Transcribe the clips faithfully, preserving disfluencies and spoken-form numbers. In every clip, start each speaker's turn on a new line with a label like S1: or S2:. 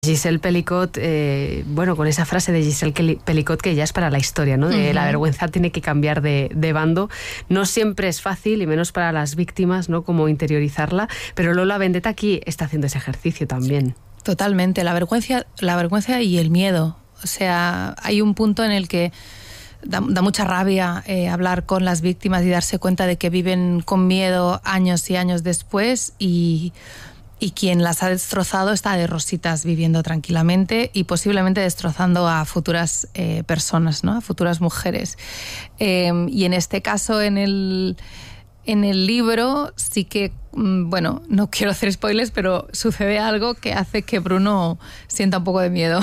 S1: Giselle Pelicot, eh, bueno, con esa frase de Giselle Pelicot que ya es para la historia, ¿no? De uh-huh. La vergüenza tiene que cambiar de, de bando. No siempre es fácil, y menos para las víctimas, ¿no? Como interiorizarla, pero Lola Vendetta aquí está haciendo ese ejercicio también.
S2: Totalmente, la vergüenza, la vergüenza y el miedo. O sea, hay un punto en el que da, da mucha rabia eh, hablar con las víctimas y darse cuenta de que viven con miedo años y años después, y y quien las ha destrozado está de rositas viviendo tranquilamente y posiblemente destrozando a futuras eh, personas, ¿no? A futuras mujeres. Eh, y en este caso, en el, en el libro, sí que, bueno, no quiero hacer spoilers, pero sucede algo que hace que Bruno sienta un poco de miedo.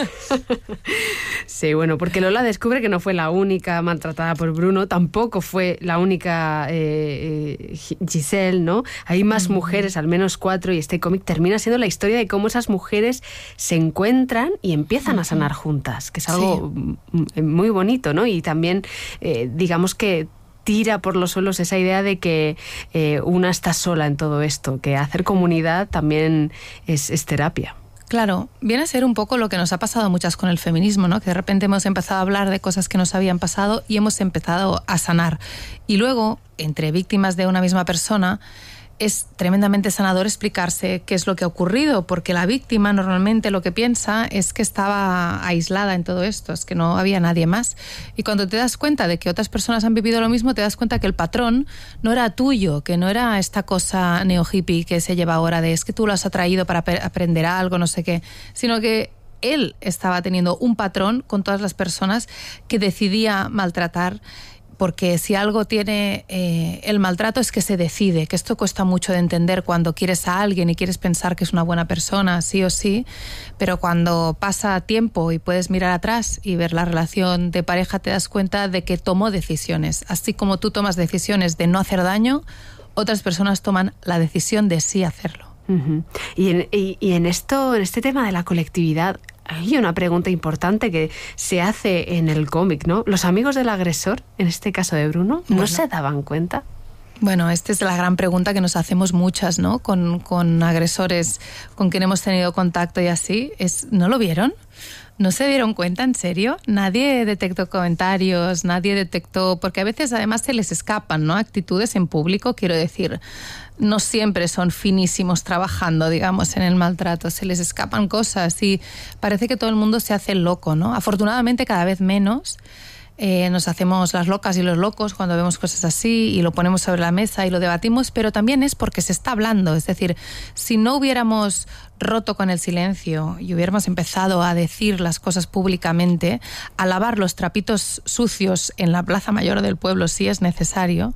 S1: Sí, bueno, porque Lola descubre que no fue la única maltratada por Bruno, tampoco fue la única eh, Giselle, ¿no? Hay más mm. mujeres, al menos cuatro, y este cómic termina siendo la historia de cómo esas mujeres se encuentran y empiezan a sanar juntas, que es algo sí. muy bonito, ¿no? Y también, eh, digamos que tira por los suelos esa idea de que eh, una está sola en todo esto, que hacer comunidad también es, es terapia.
S2: Claro, viene a ser un poco lo que nos ha pasado a muchas con el feminismo, ¿no? Que de repente hemos empezado a hablar de cosas que nos habían pasado y hemos empezado a sanar. Y luego, entre víctimas de una misma persona, es tremendamente sanador explicarse qué es lo que ha ocurrido, porque la víctima normalmente lo que piensa es que estaba aislada en todo esto, es que no había nadie más. Y cuando te das cuenta de que otras personas han vivido lo mismo, te das cuenta que el patrón no era tuyo, que no era esta cosa neo-hippie que se lleva ahora de es que tú lo has atraído para aprender algo, no sé qué, sino que él estaba teniendo un patrón con todas las personas que decidía maltratar. Porque si algo tiene eh, el maltrato es que se decide, que esto cuesta mucho de entender cuando quieres a alguien y quieres pensar que es una buena persona, sí o sí, pero cuando pasa tiempo y puedes mirar atrás y ver la relación de pareja, te das cuenta de que tomó decisiones. Así como tú tomas decisiones de no hacer daño, otras personas toman la decisión de sí hacerlo.
S1: Uh-huh. Y, en, y, y en esto, en este tema de la colectividad, hay una pregunta importante que se hace en el cómic, ¿no? ¿Los amigos del agresor, en este caso de Bruno, no bueno. se daban cuenta?
S2: Bueno, esta es la gran pregunta que nos hacemos muchas, ¿no? Con, con agresores con quien hemos tenido contacto y así. Es, ¿no lo vieron? ¿No se dieron cuenta, en serio? Nadie detectó comentarios, nadie detectó... Porque a veces además se les escapan, ¿no? Actitudes en público, quiero decir... No siempre son finísimos trabajando, digamos, en el maltrato. Se les escapan cosas y parece que todo el mundo se hace loco, ¿no? Afortunadamente cada vez menos. Eh, nos hacemos las locas y los locos cuando vemos cosas así y lo ponemos sobre la mesa y lo debatimos, pero también es porque se está hablando. Es decir, si no hubiéramos roto con el silencio y hubiéramos empezado a decir las cosas públicamente, a lavar los trapitos sucios en la plaza mayor del pueblo si es necesario,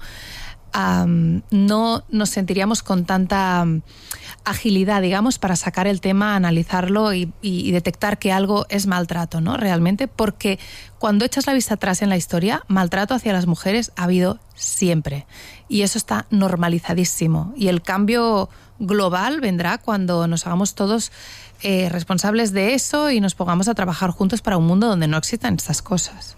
S2: Um, no nos sentiríamos con tanta um, agilidad, digamos, para sacar el tema, analizarlo y, y, y detectar que algo es maltrato, ¿no? Realmente, porque cuando echas la vista atrás en la historia, maltrato hacia las mujeres ha habido siempre. Y eso está normalizadísimo. Y el cambio global vendrá cuando nos hagamos todos eh, responsables de eso y nos pongamos a trabajar juntos para un mundo donde no existan estas cosas.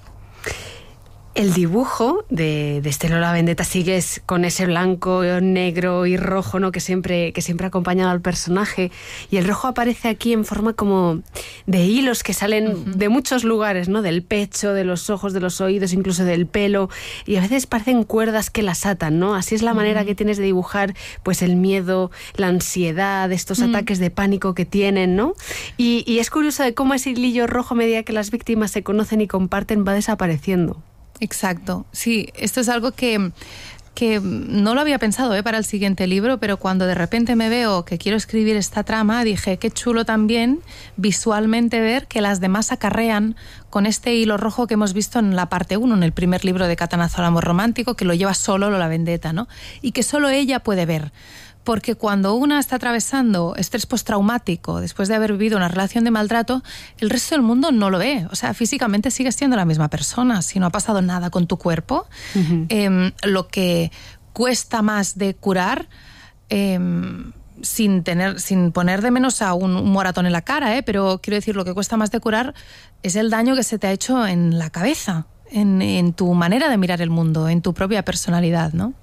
S1: El dibujo de, de este Lola Vendetta sigue con ese blanco, negro y rojo, ¿no? que siempre que siempre ha acompañado al personaje, y el rojo aparece aquí en forma como de hilos que salen uh-huh. de muchos lugares, ¿no? Del pecho, de los ojos, de los oídos, incluso del pelo, y a veces parecen cuerdas que las atan, ¿no? Así es la uh-huh. manera que tienes de dibujar pues el miedo, la ansiedad, estos uh-huh. ataques de pánico que tienen, ¿no? Y, y es curioso de cómo ese hilillo rojo, a medida que las víctimas se conocen y comparten, va desapareciendo.
S2: Exacto, sí, esto es algo que, que no lo había pensado ¿eh? para el siguiente libro, pero cuando de repente me veo que quiero escribir esta trama, dije, qué chulo también visualmente ver que las demás acarrean con este hilo rojo que hemos visto en la parte uno, en el primer libro de Catanazo al amor romántico, que lo lleva solo Lola Vendetta, ¿no? Y que solo ella puede ver. Porque cuando una está atravesando estrés postraumático después de haber vivido una relación de maltrato, el resto del mundo no lo ve. O sea, físicamente sigues siendo la misma persona. Si no ha pasado nada con tu cuerpo, uh-huh. eh, lo que cuesta más de curar, eh, sin tener, sin poner de menos a un, un moratón en la cara, eh, pero quiero decir, lo que cuesta más de curar es el daño que se te ha hecho en la cabeza, en, en tu manera de mirar el mundo, en tu propia personalidad, ¿no?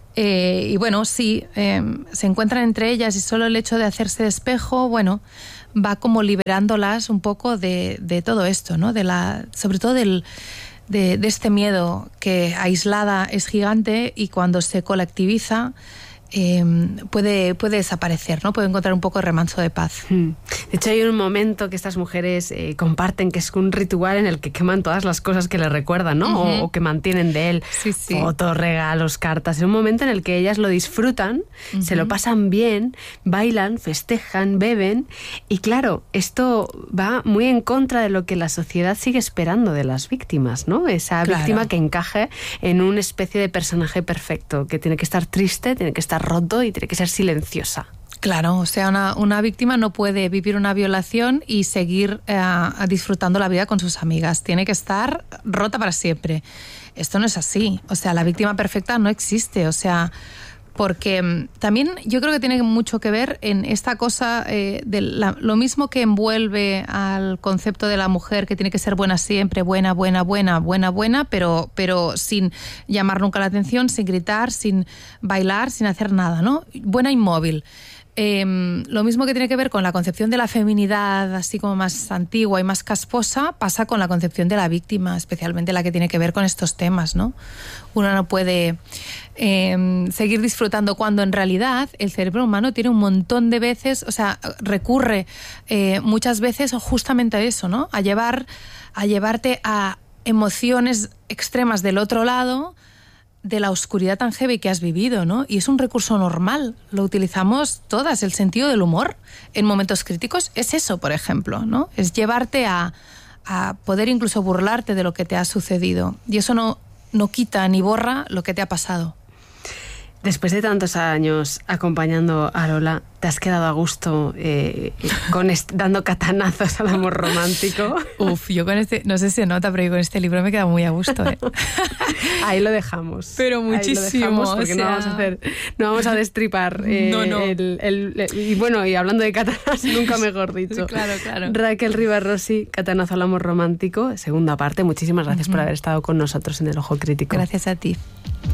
S2: Eh, y bueno, sí, eh, se encuentran entre ellas y solo el hecho de hacerse de espejo, bueno, va como liberándolas un poco de, de todo esto, ¿no? De la, sobre todo del, de, de este miedo que aislada es gigante y cuando se colectiviza Eh, puede, puede desaparecer, ¿no? Puede encontrar un poco de remanso de paz.
S1: De hecho, hay un momento que estas mujeres eh, comparten que es un ritual en el que queman todas las cosas que les recuerdan, ¿no? Uh-huh. o, o que mantienen de él.
S2: Sí, sí.
S1: Fotos, regalos, cartas. Es un momento en el que ellas lo disfrutan, uh-huh. se lo pasan bien, bailan, festejan, beben. Y claro, esto va muy en contra de lo que la sociedad sigue esperando de las víctimas, ¿no? Esa
S2: claro.
S1: víctima que encaje en una especie de personaje perfecto, que tiene que estar triste, tiene que estar roto y tiene que ser silenciosa.
S2: Claro, o sea, una, una víctima no puede vivir una violación y seguir eh, disfrutando la vida con sus amigas. Tiene que estar rota para siempre. Esto no es así. O sea, la víctima perfecta no existe. O sea, porque también yo creo que tiene mucho que ver en esta cosa eh, de la, lo mismo que envuelve al concepto de la mujer que tiene que ser buena siempre, buena, buena, buena, buena, buena, pero, pero sin llamar nunca la atención, sin gritar, sin bailar, sin hacer nada, ¿no? Buena inmóvil. Eh, lo mismo que tiene que ver con la concepción de la feminidad así como más antigua y más casposa pasa con la concepción de la víctima, especialmente la que tiene que ver con estos temas, ¿no? Uno no puede eh, seguir disfrutando cuando en realidad el cerebro humano tiene un montón de veces, o sea, recurre eh, muchas veces justamente a eso, ¿no? A llevar, a llevarte a emociones extremas del otro lado de la oscuridad tan heavy que has vivido, ¿no? Y es un recurso normal, lo utilizamos todas, el sentido del humor en momentos críticos es eso, por ejemplo, ¿no? Es llevarte a, a poder incluso burlarte de lo que te ha sucedido y eso no, no quita ni borra lo que te ha pasado.
S1: Después de tantos años acompañando a Lola, ¿te has quedado a gusto eh, con est- dando catanazos al amor romántico?
S2: Uf, yo con este, no sé si se nota, pero yo con este libro me he quedado muy a gusto, ¿eh?
S1: Ahí lo dejamos.
S2: Pero muchísimo.
S1: Ahí lo dejamos porque
S2: o sea...
S1: no vamos a hacer, no vamos a destripar. Eh,
S2: no, no.
S1: El, el, el, y bueno, y hablando de catanazos, nunca mejor dicho.
S2: Claro, claro.
S1: Raquel Rivarossi, Catanazo al amor romántico, segunda parte. Muchísimas gracias uh-huh. por haber estado con nosotros en El Ojo Crítico.
S2: Gracias a ti.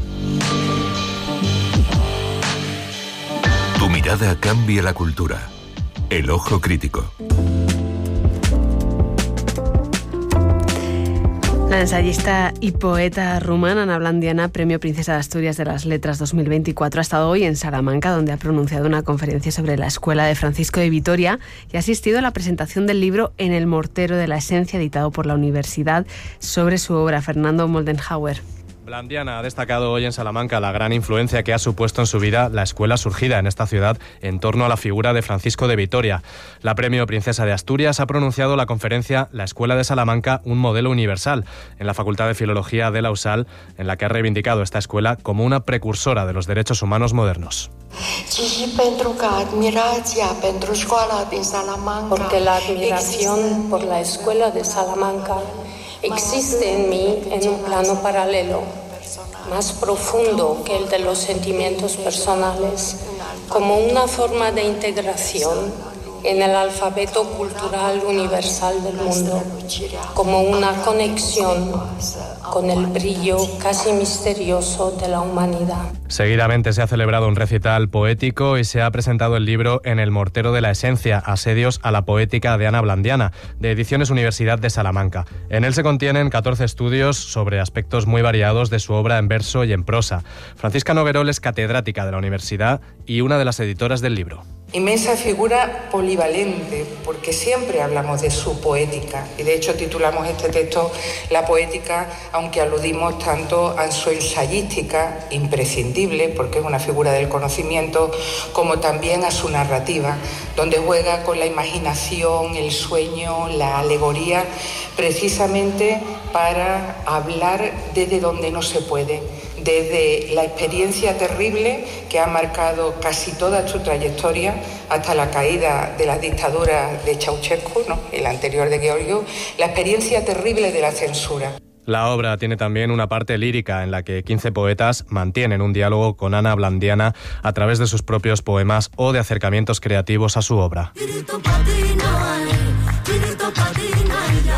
S3: Tu mirada cambia la cultura. El Ojo Crítico.
S1: La ensayista y poeta rumana Ana Blandiana, Premio Princesa de Asturias de las Letras dos mil veinticuatro, ha estado hoy en Salamanca, donde ha pronunciado una conferencia sobre la Escuela de Francisco de Vitoria y ha asistido a la presentación del libro En el mortero de la esencia, editado por la Universidad, sobre su obra. Fernando Moldenhauer.
S4: Blandiana ha destacado hoy en Salamanca la gran influencia que ha supuesto en su vida la escuela surgida en esta ciudad en torno a la figura de Francisco de Vitoria. La Premio Princesa de Asturias ha pronunciado la conferencia La Escuela de Salamanca, un modelo universal, en la Facultad de Filología de la U S A L, en la que ha reivindicado esta escuela como una precursora de los derechos humanos modernos.
S5: Porque la admiración por la Escuela de Salamanca existe en mí en un plano paralelo, más profundo que el de los sentimientos personales, como una forma de integración en el alfabeto cultural universal del mundo, como una conexión con el brillo casi misterioso de la humanidad.
S4: Seguidamente se ha celebrado un recital poético y se ha presentado el libro En el mortero de la esencia, asedios a la poética de Ana Blandiana, de Ediciones Universidad de Salamanca. En él se contienen catorce estudios sobre aspectos muy variados de su obra en verso y en prosa. Francisca Noguerol es catedrática de la universidad y una de las editoras del libro.
S6: Inmensa figura polivalente, porque siempre hablamos de su poética, y de hecho titulamos este texto La poética, aunque aludimos tanto a su ensayística, imprescindible, porque es una figura del conocimiento, como también a su narrativa, donde juega con la imaginación, el sueño, la alegoría, precisamente para hablar desde donde no se puede, desde la experiencia terrible que ha marcado casi toda su trayectoria hasta la caída de las dictaduras de Ceausescu, ¿no?, el anterior de Georgiou, la experiencia terrible de la censura.
S4: La obra tiene también una parte lírica en la que quince poetas mantienen un diálogo con Ana Blandiana a través de sus propios poemas o de acercamientos creativos a su obra.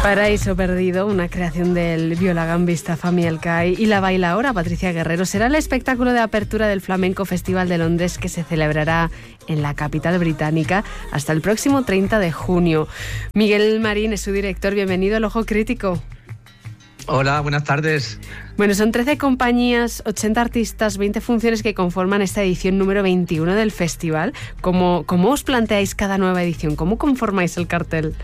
S1: Paraíso Perdido, una creación del violagambista Fami El Cai y la bailaora Patricia Guerrero, será el espectáculo de apertura del Flamenco Festival de Londres, que se celebrará en la capital británica hasta el próximo treinta de junio. Miguel Marín es su director. Bienvenido al Ojo Crítico.
S7: Hola, buenas tardes.
S1: Bueno, son trece compañías, ochenta artistas, veinte funciones que conforman esta edición número veintiuno del festival. ¿Cómo, cómo os planteáis cada nueva edición? ¿Cómo conformáis el cartel?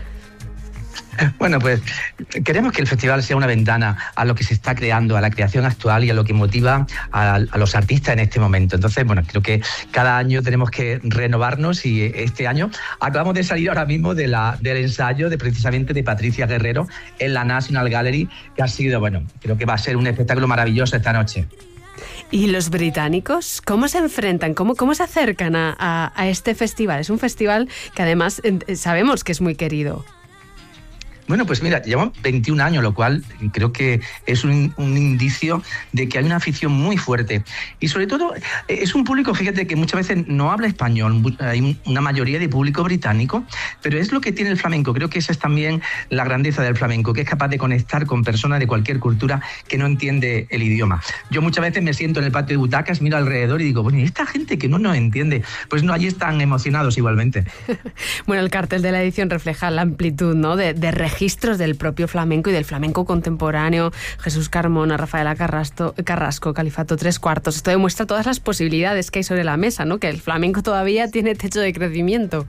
S7: Bueno, pues queremos que el festival sea una ventana a lo que se está creando, a la creación actual y a lo que motiva a, a los artistas en este momento. Entonces, bueno, creo que cada año tenemos que renovarnos y este año acabamos de salir ahora mismo de la, del ensayo de precisamente de Patricia Guerrero en la National Gallery, que ha sido, bueno, creo que va a ser un espectáculo maravilloso esta noche.
S1: ¿Y los británicos cómo se enfrentan, cómo, cómo se acercan a, a, a este festival? Es un festival que además eh, sabemos que es muy querido.
S7: Bueno, pues mira, llevamos veintiún años, lo cual creo que es un, un indicio de que hay una afición muy fuerte. Y sobre todo, es un público, fíjate, que muchas veces no habla español. Hay una mayoría de público británico, pero es lo que tiene el flamenco. Creo que esa es también la grandeza del flamenco, que es capaz de conectar con personas de cualquier cultura que no entiende el idioma. Yo muchas veces me siento en el patio de butacas, miro alrededor y digo, bueno, ¿y esta gente que no nos entiende? Pues no, allí están emocionados igualmente.
S1: Bueno, el cartel de la edición refleja la amplitud, ¿no?, de, de registros del propio flamenco y del flamenco contemporáneo. Jesús Carmona, Rafaela Carrasco, Carrasco, Califato Tres Cuartos. Esto demuestra todas las posibilidades que hay sobre la mesa, ¿no?, que el flamenco todavía tiene techo de crecimiento.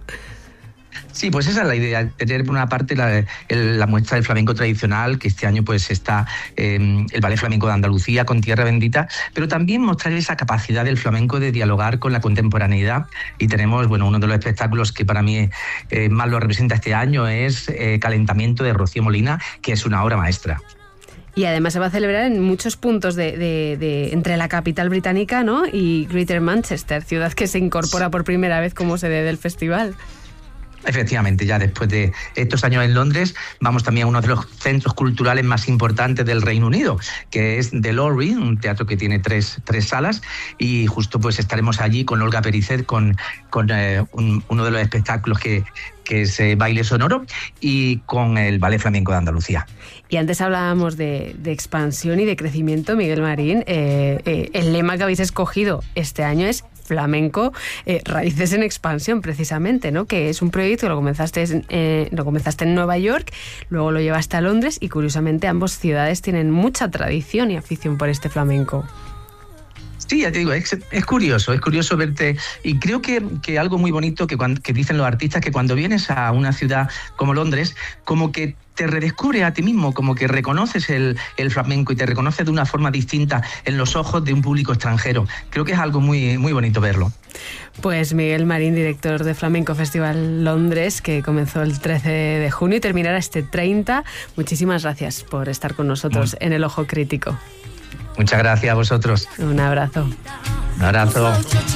S7: Sí, pues esa es la idea, tener por una parte la, el, la muestra del flamenco tradicional, que este año pues está eh, el Ballet Flamenco de Andalucía con Tierra Bendita, pero también mostrar esa capacidad del flamenco de dialogar con la contemporaneidad. Y tenemos, bueno, uno de los espectáculos que para mí eh, más lo representa este año es eh, Calentamiento de Rocío Molina, que es una obra maestra.
S1: Y además se va a celebrar en muchos puntos de, de, de entre la capital británica, ¿no?, y Greater Manchester, ciudad que se incorpora por primera vez como sede del festival.
S7: Efectivamente, ya después de estos años en Londres, vamos también a uno de los centros culturales más importantes del Reino Unido, que es The Lorry, un teatro que tiene tres, tres salas, y justo pues estaremos allí con Olga Pericet, con, con eh, un, uno de los espectáculos que, que es eh, Baile Sonoro, y con el Ballet Flamenco de Andalucía.
S1: Y antes hablábamos de, de expansión y de crecimiento, Miguel Marín. Eh, eh, el lema que habéis escogido este año es Flamenco, eh, raíces en expansión, precisamente, ¿no?, que es un proyecto que lo comenzaste, eh, lo comenzaste en Nueva York, luego lo llevaste a Londres y curiosamente ambas ciudades tienen mucha tradición y afición por este flamenco.
S7: Sí, ya te digo, es, es curioso, es curioso verte, y creo que, que algo muy bonito que, cuando, que dicen los artistas, que cuando vienes a una ciudad como Londres, como que te redescubre a ti mismo, como que reconoces el, el flamenco y te reconoces de una forma distinta en los ojos de un público extranjero. Creo que es algo muy, muy bonito verlo.
S1: Pues Miguel Marín, director de Flamenco Festival Londres, que comenzó el trece de junio y terminará este treinta. Muchísimas gracias por estar con nosotros en El Ojo Crítico.
S7: Muchas gracias a vosotros.
S1: Un abrazo.
S7: Un abrazo.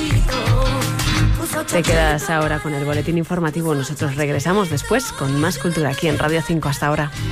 S1: Te quedas ahora con el boletín informativo. Nosotros regresamos después con más cultura aquí en Radio cinco. Hasta ahora.